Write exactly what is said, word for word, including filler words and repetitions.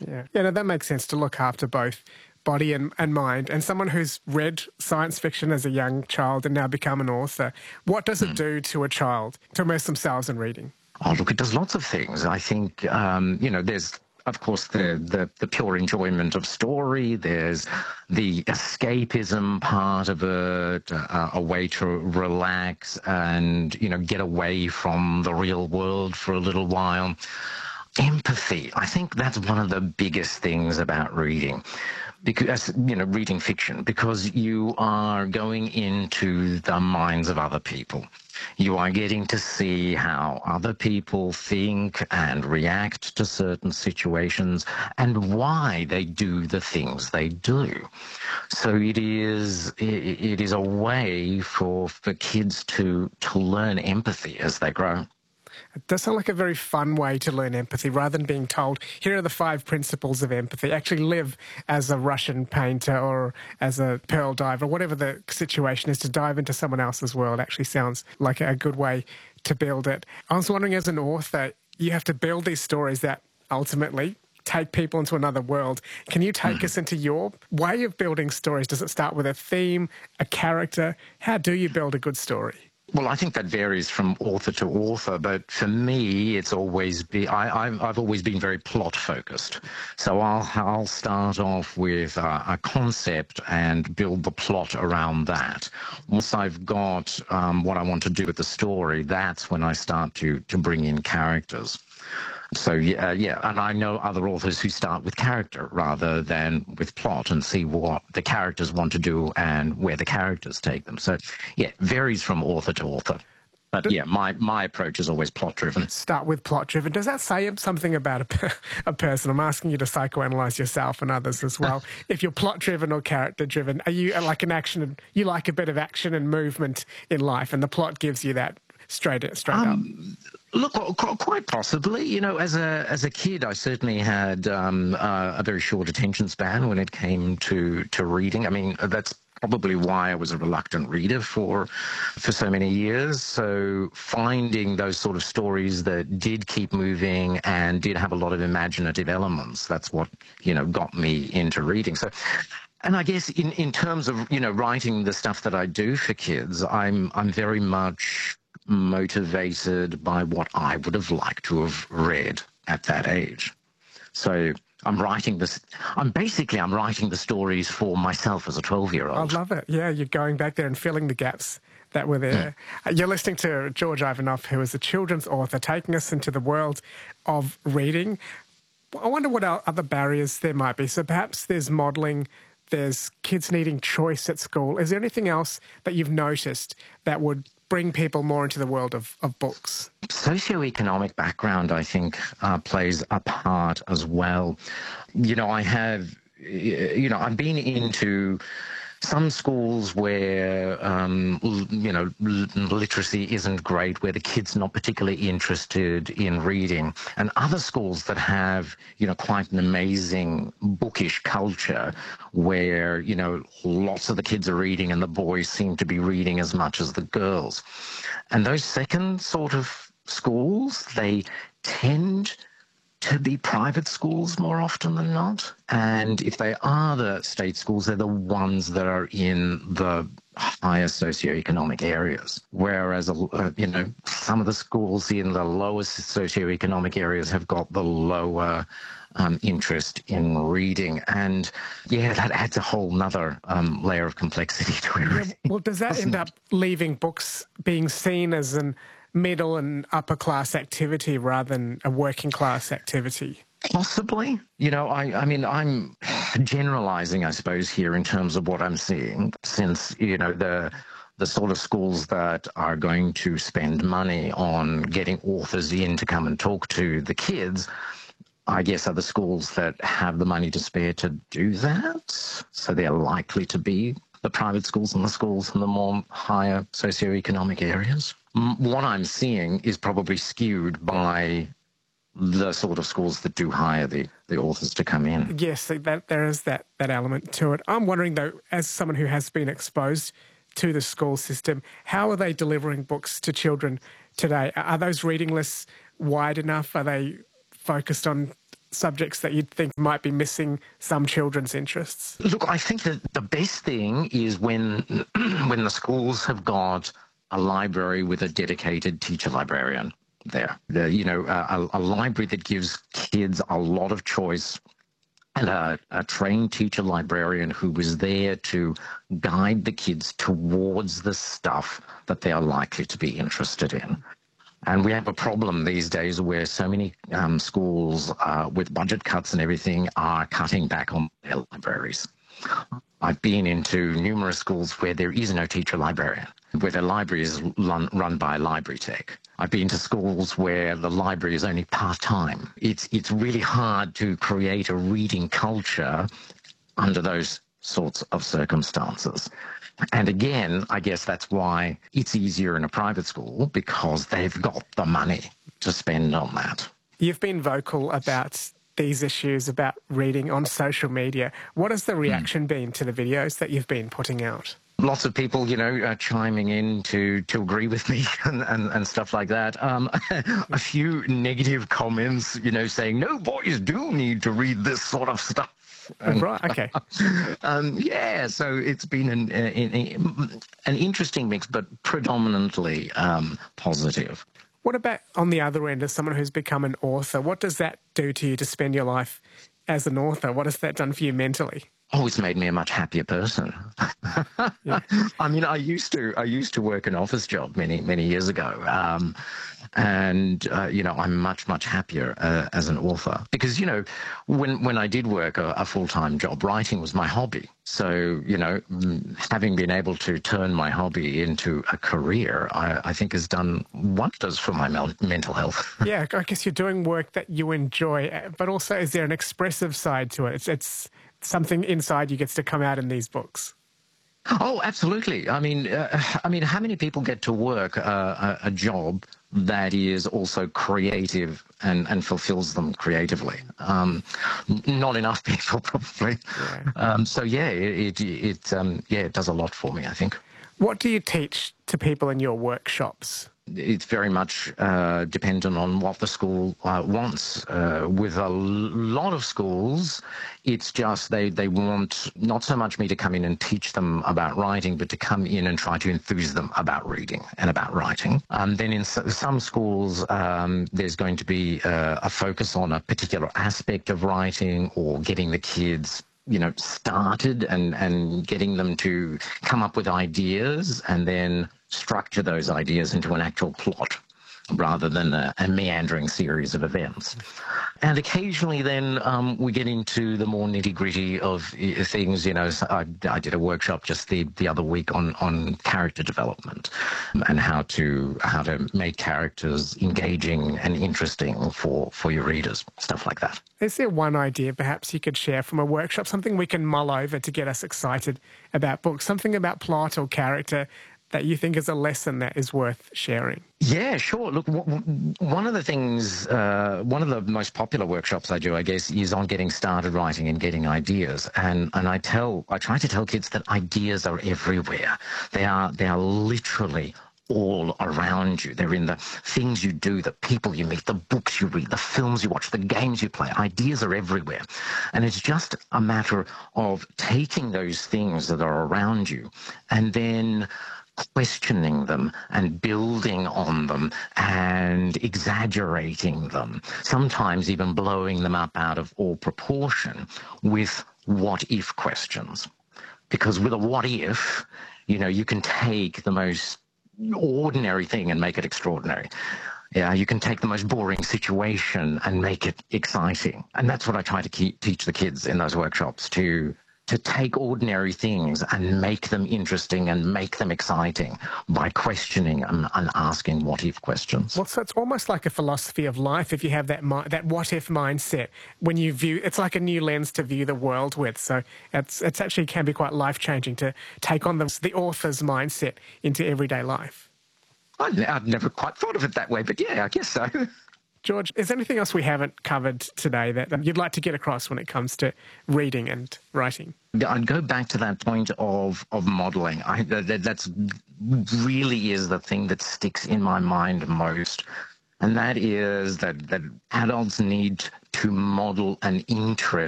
Yeah, yeah, no, that makes sense to look after both body and, and mind. And someone who's read science fiction as a young child and now become an author, what does it Mm. do to a child to immerse themselves in reading? Oh, look, it does lots of things. I think, um, you know, there's, of course, the, the, the pure enjoyment of story. There's the escapism part of it, uh, a way to relax and, you know, get away from the real world for a little while. Empathy. I think that's one of the biggest things about reading, because, you know, reading fiction, because you are going into the minds of other people. You are getting to see how other people think and react to certain situations and why they do the things they do. So it is it, it is a way for for kids to to learn empathy as they grow. It does sound like a very fun way to learn empathy rather than being told, here are the five principles of empathy. Actually live as a Russian painter or as a pearl diver, whatever the situation is, to dive into someone else's world actually sounds like a good way to build it. I was wondering, as an author, you have to build these stories that ultimately take people into another world. Can you take Mm-hmm. us into your way of building stories? Does it start with a theme, a character? How do you build a good story? Well, I think that varies from author to author, but for me, it's always be I, I've, I've always been very plot focused. So I'll I'll start off with a, a concept and build the plot around that. Once I've got um, what I want to do with the story, that's when I start to to bring in characters. So yeah, yeah, and I know other authors who start with character rather than with plot and see what the characters want to do and where the characters take them. So yeah, it varies from author to author. But yeah, my, my approach is always plot-driven. Start with plot-driven. Does that say something about a, a person? I'm asking you to psychoanalyze yourself and others as well. If you're plot-driven or character-driven, are you like an action? You like a bit of action and movement in life, and the plot gives you that straight straight um, up. Look, quite possibly. You know, as a as a kid, I certainly had um, uh, a very short attention span when it came to to reading. I mean, that's probably why I was a reluctant reader for for so many years. So finding those sort of stories that did keep moving and did have a lot of imaginative elements, that's what, you know, got me into reading. So, and I guess in, in terms of, you know, writing the stuff that I do for kids, I'm I'm very much motivated by what I would have liked to have read at that age. So I'm writing this, I'm basically, I'm writing the stories for myself as a twelve-year-old. I love it. Yeah, you're going back there and filling the gaps that were there. Mm. You're listening to George Ivanoff, who is a children's author, taking us into the world of reading. I wonder what other barriers there might be. So perhaps there's modelling, there's kids needing choice at school. Is there anything else that you've noticed that would bring people more into the world of, of books? Socioeconomic background, I think, uh, plays a part as well. You know, I have, you know, I've been into some schools where, um, you know, literacy isn't great, where the kid's not particularly interested in reading, and other schools that have, you know, quite an amazing bookish culture where, you know, lots of the kids are reading and the boys seem to be reading as much as the girls. And those second sort of schools, they tend to be private schools more often than not. And if they are the state schools, they're the ones that are in the higher socioeconomic areas. Whereas, uh, you know, some of the schools in the lowest socioeconomic areas have got the lower um, interest in reading. And yeah, that adds a whole nother um, layer of complexity to everything. Yeah, well, does that end up leaving books being seen as an middle and upper class activity rather than a working class activity? Possibly. You know, I, I mean, I'm generalizing, I suppose, here in terms of what I'm seeing, since, you know, the the sort of schools that are going to spend money on getting authors in to come and talk to the kids, I guess, are the schools that have the money to spare to do that. So they're likely to be the private schools and the schools in the more higher socioeconomic areas. What I'm seeing is probably skewed by the sort of schools that do hire the, the authors to come in. Yes, that, there is that, that element to it. I'm wondering, though, as someone who has been exposed to the school system, how are they delivering books to children today? Are those reading lists wide enough? Are they focused on subjects that you'd think might be missing some children's interests? Look, I think that the best thing is when when the schools have got a library with a dedicated teacher librarian there. The, you know, a, a library that gives kids a lot of choice, and a, a trained teacher librarian who was there to guide the kids towards the stuff that they are likely to be interested in. And we have a problem these days where so many um, schools, uh, with budget cuts and everything, are cutting back on their libraries. I've been into numerous schools where there is no teacher librarian, where the library is run, run by Library Tech. I've been to schools where the library is only part-time. It's, it's really hard to create a reading culture under those sorts of circumstances. And again, I guess that's why it's easier in a private school, because they've got the money to spend on that. You've been vocal about these issues about reading on social media. What has the reaction mm. been to the videos that you've been putting out? Lots of people, you know, uh, chiming in to, to agree with me and, and, and stuff like that. Um, a few negative comments, you know, saying, no, boys do need to read this sort of stuff. And, right, okay. um, yeah, so it's been an, an, an interesting mix, but predominantly um, positive. What about on the other end, as someone who's become an author? What does that do to you to spend your life as an author? What has that done for you mentally? Oh, it's made me a much happier person. Yeah. I mean, I used to I used to work an office job many many years ago, um, and uh, you know, I'm much much happier uh, as an author, because you know, when when I did work a, a full time job, writing was my hobby. So you know, having been able to turn my hobby into a career, I, I think has done wonders for my mental health. Yeah, I guess you're doing work that you enjoy, but also is there an expressive side to it? It's, it's something inside you gets to come out in these books. Oh, absolutely. I mean, uh, I mean, how many people get to work uh, a, a job that is also creative and, and fulfills them creatively? Um, not enough people, probably. Yeah. Um, so yeah, it it, it um, yeah, it does a lot for me, I think. What do you teach to people in your workshops? It's very much uh, dependent on what the school uh, wants. Uh, with a lot of schools, it's just they, they want not so much me to come in and teach them about writing, but to come in and try to enthuse them about reading and about writing. Um, then in s some schools, um, there's going to be uh, a focus on a particular aspect of writing, or getting the kids, you know, started and, and getting them to come up with ideas and then structure those ideas into an actual plot rather than a, a meandering series of events. And occasionally then um, we get into the more nitty-gritty of uh, things. You know, so I, I did a workshop just the, the other week on, on character development and how to how to make characters engaging and interesting for, for your readers, stuff like that. Is there one idea perhaps you could share from a workshop, something we can mull over to get us excited about books, something about plot or character that you think is a lesson that is worth sharing? Yeah, sure. Look, one of the things, uh, one of the most popular workshops I do, I guess, is on getting started writing and getting ideas. And and I tell, I try to tell kids that ideas are everywhere. They are, they are literally all around you. They're in the things you do, the people you meet, the books you read, the films you watch, the games you play. Ideas are everywhere. And it's just a matter of taking those things that are around you and then questioning them and building on them and exaggerating them, sometimes even blowing them up out of all proportion with what-if questions. Because with a what-if, you know, you can take the most ordinary thing and make it extraordinary. Yeah, you can take the most boring situation and make it exciting. And that's what I try to keep, teach the kids in those workshops, to to take ordinary things and make them interesting and make them exciting by questioning and, and asking what-if questions. Well, so it's almost like a philosophy of life if you have that mi that what-if mindset. When you view, it's like a new lens to view the world with. So it's, it's actually can be quite life-changing to take on the, the author's mindset into everyday life. I've never quite thought of it that way, but yeah, I guess so. George, is there anything else we haven't covered today that you'd like to get across when it comes to reading and writing? I'd go back to that point of, of modelling. I, that that's really is the thing that sticks in my mind most. and that is that, that adults need to model an interest